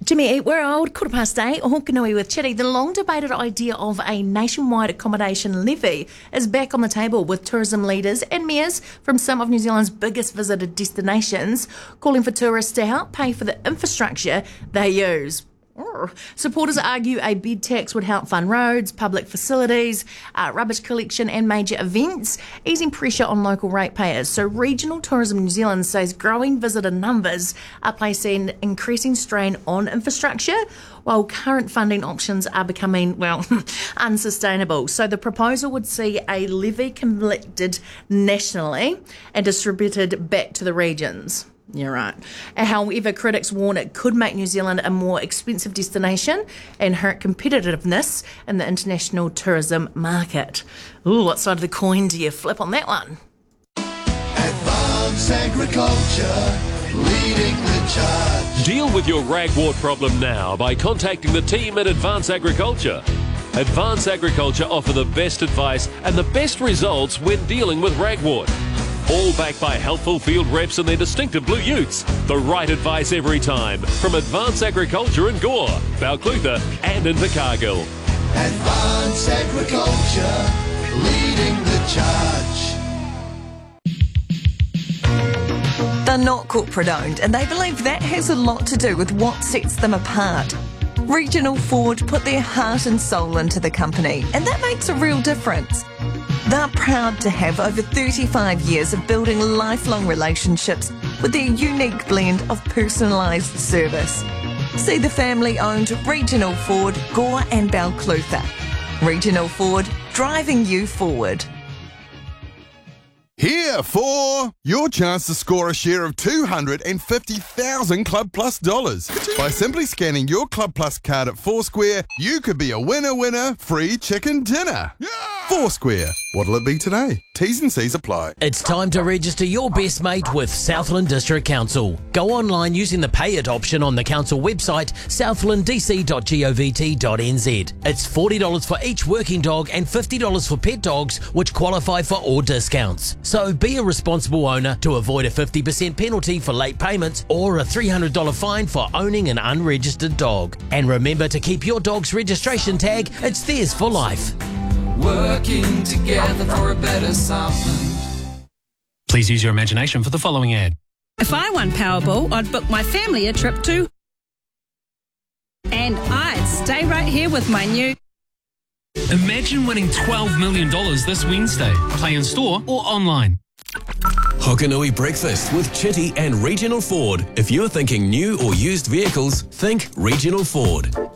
Jimmy Eat World, 8:15, Hokanui with Chitty. The long-debated idea of a nationwide accommodation levy is back on the table, with tourism leaders and mayors from some of New Zealand's biggest visited destinations calling for tourists to help pay for the infrastructure they use. Supporters argue a bed tax would help fund roads, public facilities, rubbish collection and major events, easing pressure on local ratepayers. So Regional Tourism New Zealand says growing visitor numbers are placing increasing strain on infrastructure, while current funding options are becoming, unsustainable. So the proposal would see a levy collected nationally and distributed back to the regions. You're right. However, critics warn it could make New Zealand a more expensive destination and hurt competitiveness in the international tourism market. Ooh, what side of the coin do you flip on that one? Advanced Agriculture, leading the charge. Deal with your ragwort problem now by contacting the team at Advanced Agriculture. Advanced Agriculture offer the best advice and the best results when dealing with ragwort. All backed by helpful field reps and their distinctive blue utes. The right advice every time. From Advanced Agriculture in Gore, Balclutha and Invercargill. Advanced Agriculture, leading the charge. They're not corporate owned, and they believe that has a lot to do with what sets them apart. Regional Ford put their heart and soul into the company, and that makes a real difference. They're proud to have over 35 years of building lifelong relationships with their unique blend of personalised service. See the family-owned Regional Ford, Gore and Balclutha. Regional Ford, driving you forward. Here for your chance to score a share of $250,000 Club Plus dollars. By simply scanning your Club Plus card at Foursquare, you could be a winner, free chicken dinner. Yeah! Foursquare. What'll it be today? T's and C's apply. It's time to register your best mate with Southland District Council. Go online using the Pay It option on the council website, southlanddc.govt.nz. It's $40 for each working dog and $50 for pet dogs, which qualify for all discounts. So be a responsible owner to avoid a 50% penalty for late payments or a $300 fine for owning an unregistered dog. And remember to keep your dog's registration tag. It's theirs for life. Working together for a better Southland. Please use your imagination for the following ad. If I won Powerball, I'd book my family a trip to... And I'd stay right here with my new... Imagine winning $12 million this Wednesday. Play in store or online. Hokanui Breakfast with Chitty and Regional Ford. If you're thinking new or used vehicles, think Regional Ford.